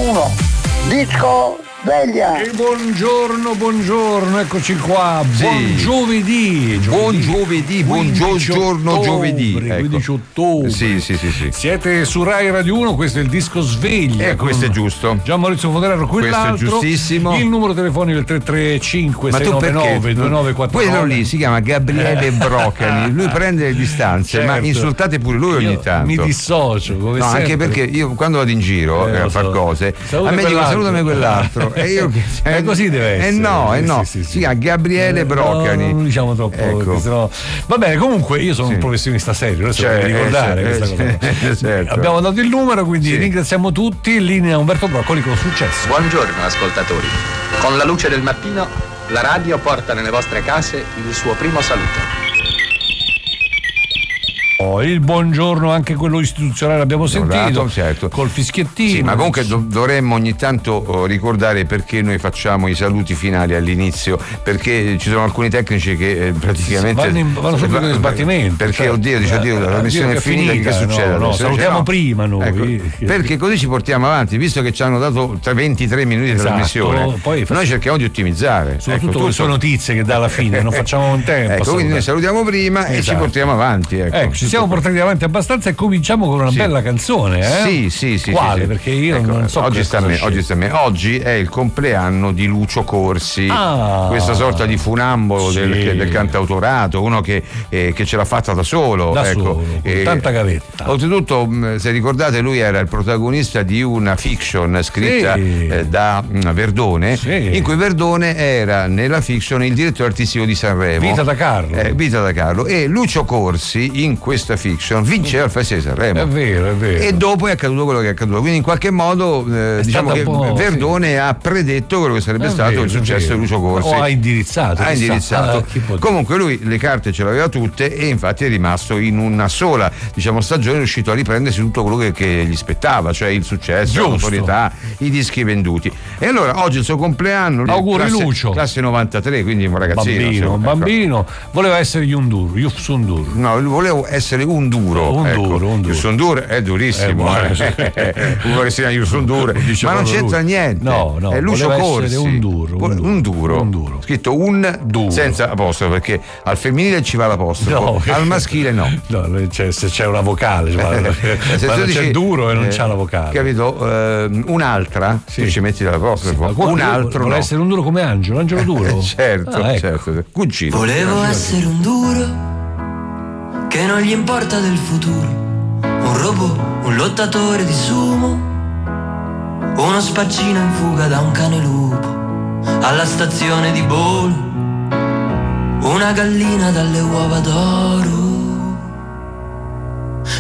1. Disco sveglia. E buongiorno, eccoci qua. Sì. Buon giovedì. Buon giorno giovedì. 15 ottobre. Sì. Siete su Rai Radio 1, questo è il disco sveglia. Questo è giusto. Gian Maurizio Foderaro, quell'altro. Questo è giustissimo. Il numero telefonico è il 335 Ma tu 699 perché? 2949. Quello lì si chiama Gabriele Brocani. Lui prende le distanze, Certo. ma insultate pure lui ogni tanto. Mi dissocio, come No, sempre. anche perché io quando vado in giro a fare cose, a me dico salutami quell'altro. E io così deve essere. no. Sì. Si chiama Gabriele Brocani. No, non diciamo troppo, ecco. sennò... Va bene, comunque io sono un professionista serio, adesso devo ricordare questa cosa. Certo. Abbiamo dato il numero, quindi Sì. ringraziamo tutti. In linea Umberto Broccoli con successo. Buongiorno ascoltatori. Con la luce del mattino, la radio porta nelle vostre case il suo primo saluto. Il buongiorno, anche quello istituzionale l'abbiamo sentito, certo. Col fischiettino. Sì, ma comunque dovremmo ogni tanto ricordare perché noi facciamo i saluti finali all'inizio, perché ci sono alcuni tecnici che praticamente vanno subito in sbattimento. Perché cioè, oddio, la trasmissione è finita, che succede? No, salutiamo prima noi. Ecco, perché così ci portiamo avanti, visto che ci hanno dato 23 minuti di trasmissione, poi noi cerchiamo di ottimizzare. Soprattutto con le sue notizie che dà alla fine, non facciamo un tempo. Ecco, quindi noi salutiamo prima e ci portiamo avanti. Ecco, ci siamo portati avanti abbastanza e cominciamo con una bella canzone. Sì. Quale? Sì. Perché io non so. Oggi sta a me. Oggi è il compleanno di Lucio Corsi, questa sorta di funambolo del cantautorato, uno che ce l'ha fatta da solo. Con tanta gavetta. Oltretutto, se ricordate, lui era il protagonista di una fiction scritta da Verdone, in cui Verdone era nella fiction il direttore artistico di Sanremo. Vita da Carlo. E Lucio Corsi in questa fiction vinceva il Festival di Sanremo. È vero. E dopo è accaduto quello che è accaduto. Quindi in qualche modo diciamo che Verdone ha predetto quello che sarebbe stato il successo di Lucio Corsi. O ha indirizzato. Comunque lui le carte ce le aveva tutte e infatti è rimasto in una sola stagione, è riuscito a riprendersi tutto quello che gli spettava, cioè il successo, la notorietà, i dischi venduti. E allora oggi è il suo compleanno. Auguri Lucio. Classe 93, quindi un ragazzino. Un bambino. Voleva essere Yuf Sundur. No, volevo essere un duro. Yuf Sundur è durissimo. Uno che si chiama Yuf Sundur, ma non c'entra niente. No, è Lucio Corsi. Un duro. Scritto un duro. Senza apostrofo, perché al femminile ci va l'apostrofo, al maschile no. No, se c'è una vocale, se tu dici, c'è duro e non c'è la vocale. Capito? Un'altra, tu ci metti l'apostrofo. Un altro vuole essere un duro come Angelo duro. certo. Cugino. Volevo essere un duro che non gli importa del futuro, un robot, un lottatore di sumo, uno spaccino in fuga da un cane lupo alla stazione di Bolo, una gallina dalle uova d'oro.